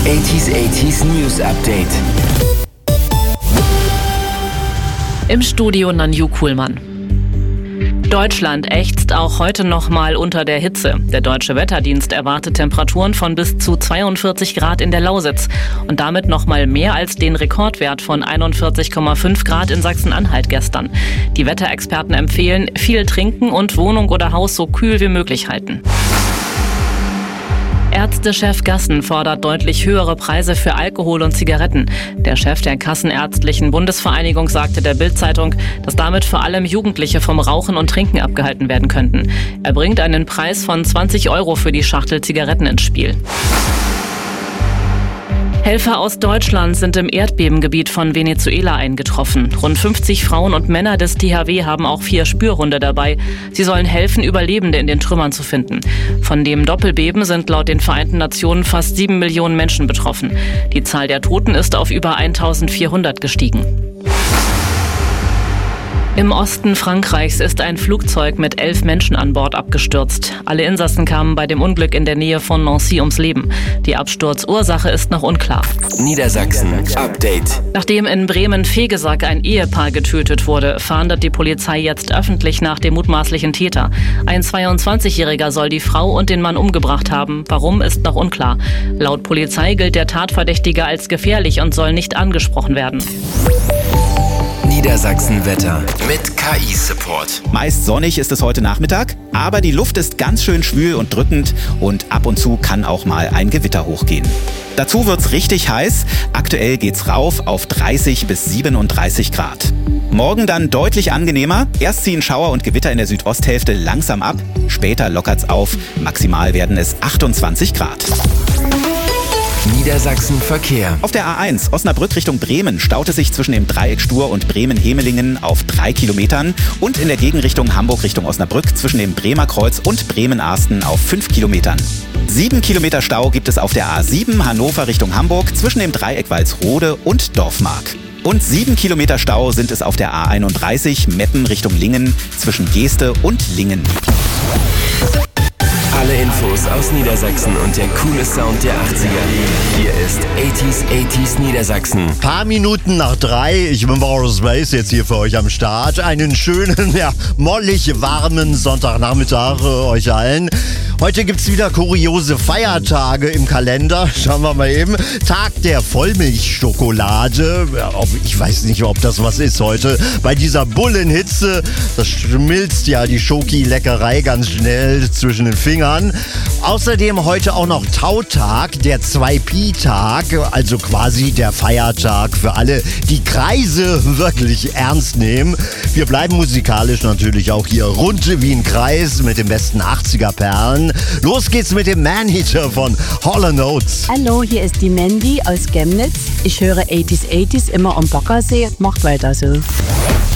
80s News Update. Im Studio Nanju Kuhlmann. Deutschland ächzt auch heute noch mal unter der Hitze. Der Deutsche Wetterdienst erwartet Temperaturen von bis zu 42 Grad in der Lausitz und damit noch mal mehr als den Rekordwert von 41,5 Grad in Sachsen-Anhalt gestern. Die Wetterexperten empfehlen, viel trinken und Wohnung oder Haus so kühl wie möglich halten. Ärztechef Gassen fordert deutlich höhere Preise für Alkohol und Zigaretten. Der Chef der Kassenärztlichen Bundesvereinigung sagte der Bild-Zeitung, dass damit vor allem Jugendliche vom Rauchen und Trinken abgehalten werden könnten. Er bringt einen Preis von 20 € für die Schachtel Zigaretten ins Spiel. Helfer aus Deutschland sind im Erdbebengebiet von Venezuela eingetroffen. Rund 50 Frauen und Männer des THW haben auch 4 Spürhunde dabei. Sie sollen helfen, Überlebende in den Trümmern zu finden. Von dem Doppelbeben sind laut den Vereinten Nationen fast 7 Millionen Menschen betroffen. Die Zahl der Toten ist auf über 1400 gestiegen. Im Osten Frankreichs ist ein Flugzeug mit 11 Menschen an Bord abgestürzt. Alle Insassen kamen bei dem Unglück in der Nähe von Nancy ums Leben. Die Absturzursache ist noch unklar. Niedersachsen Update. Nachdem in Bremen-Vegesack ein Ehepaar getötet wurde, fahndet die Polizei jetzt öffentlich nach dem mutmaßlichen Täter. Ein 22-Jähriger soll die Frau und den Mann umgebracht haben. Warum, ist noch unklar. Laut Polizei gilt der Tatverdächtige als gefährlich und soll nicht angesprochen werden. Niedersachsen Wetter mit KI-Support. Meist sonnig ist es heute Nachmittag, aber die Luft ist ganz schön schwül und drückend und ab und zu kann auch mal ein Gewitter hochgehen. Dazu wird's richtig heiß. Aktuell geht's rauf auf 30 bis 37 Grad. Morgen dann deutlich angenehmer. Erst ziehen Schauer und Gewitter in der Südosthälfte langsam ab. Später lockert's auf. Maximal werden es 28 Grad. Niedersachsen Verkehr. Auf der A1 Osnabrück Richtung Bremen staut es sich zwischen dem Dreieck Stur und Bremen-Hemelingen auf 3 Kilometern und in der Gegenrichtung Hamburg Richtung Osnabrück zwischen dem Bremer Kreuz und Bremen-Arsten auf 5 Kilometern. 7 Kilometer Stau gibt es auf der A7 Hannover Richtung Hamburg zwischen dem Dreieck Walsrode und Dorfmark. Und 7 Kilometer Stau sind es auf der A31 Meppen Richtung Lingen zwischen Geeste und Lingen. Alle Infos aus Niedersachsen und der coole Sound der 80er. Hier ist 80s Niedersachsen. Paar Minuten nach 3, ich bin Boris Space jetzt hier für euch am Start. Einen schönen, mollig warmen Sonntagnachmittag euch allen. Heute gibt's wieder kuriose Feiertage im Kalender. Schauen wir mal eben. Tag der Vollmilchschokolade. Ich weiß nicht, ob das was ist heute. Bei dieser Bullenhitze, das schmilzt ja die Schoki-Leckerei ganz schnell zwischen den Fingern. Außerdem heute auch noch Tautag, der 2-Pi-Tag, also quasi der Feiertag für alle, die Kreise wirklich ernst nehmen. Wir bleiben musikalisch natürlich auch hier rund wie ein Kreis mit den besten 80er-Perlen. Los geht's mit dem Maneater von Hall & Oates. Hallo, hier ist die Mandy aus Chemnitz. Ich höre 80s immer am Baggersee. Macht weiter so.